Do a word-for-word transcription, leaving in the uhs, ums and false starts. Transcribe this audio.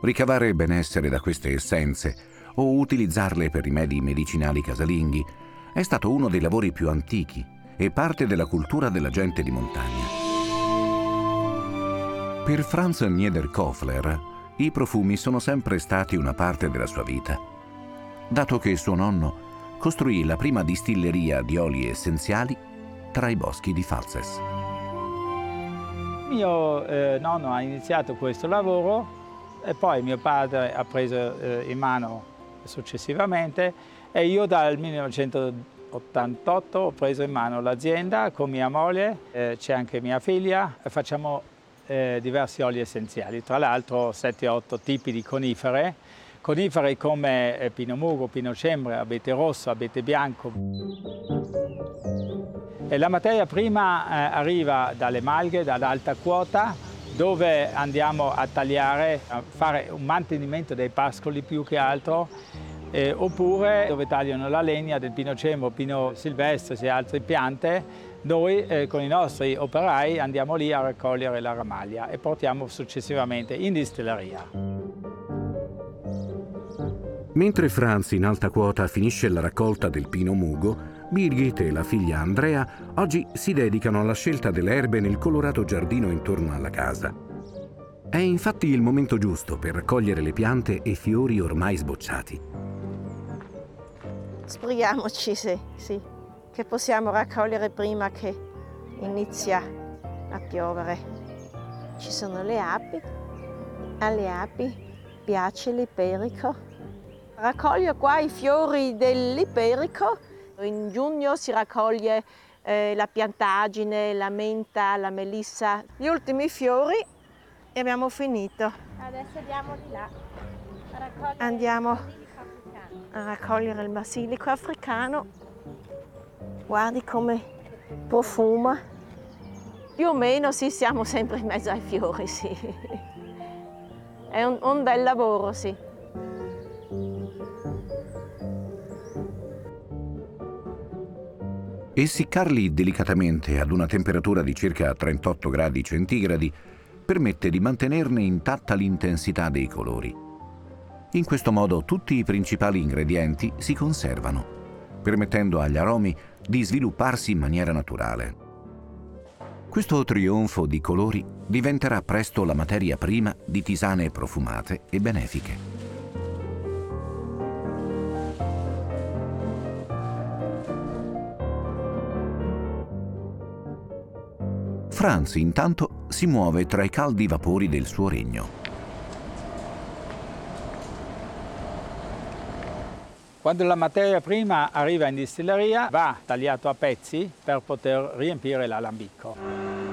Ricavare benessere da queste essenze o utilizzarle per rimedi medicinali casalinghi è stato uno dei lavori più antichi e parte della cultura della gente di montagna. Per Franz Niederkofler i profumi sono sempre stati una parte della sua vita, dato che suo nonno costruì la prima distilleria di oli essenziali tra i boschi di Pfalzes. Mio eh, nonno ha iniziato questo lavoro e poi mio padre ha preso eh, in mano successivamente e io dal millenovecentottantotto ho preso in mano l'azienda con mia moglie, eh, c'è anche mia figlia e facciamo eh, diversi oli essenziali, tra l'altro sette otto tipi di conifere, conifere come eh, pino mugo, pino cembra, abete rosso, abete bianco. E la materia prima eh, arriva dalle malghe, dall'alta quota, dove andiamo a tagliare, a fare un mantenimento dei pascoli più che altro, eh, oppure dove tagliano la legna del pino cembro, pino silvestre e altre piante. Noi eh, con i nostri operai andiamo lì a raccogliere la ramaglia e portiamo successivamente in distilleria. Mentre Franz in alta quota finisce la raccolta del pino mugo, Birgit e la figlia Andrea oggi si dedicano alla scelta delle erbe nel colorato giardino intorno alla casa. È infatti il momento giusto per raccogliere le piante e fiori ormai sbocciati. Sbrighiamoci, sì, sì, che possiamo raccogliere prima che inizia a piovere. Ci sono le api, alle api piace l'iperico. Raccoglio qua i fiori dell'iperico. In giugno si raccoglie eh, la piantagine, la menta, la melissa, gli ultimi fiori e abbiamo finito. Adesso andiamo di là a raccogliere Andiamo il basilico africano. a raccogliere il basilico africano. Guardi come profuma. Più o meno sì, siamo sempre in mezzo ai fiori, sì. È un, un bel lavoro, sì. Essiccarli delicatamente ad una temperatura di circa trentotto gradi centigradi permette di mantenerne intatta l'intensità dei colori. In questo modo tutti i principali ingredienti si conservano, permettendo agli aromi di svilupparsi in maniera naturale. Questo trionfo di colori diventerà presto la materia prima di tisane profumate e benefiche. Franz intanto si muove tra i caldi vapori del suo regno. Quando la materia prima arriva in distilleria va tagliato a pezzi per poter riempire l'alambicco.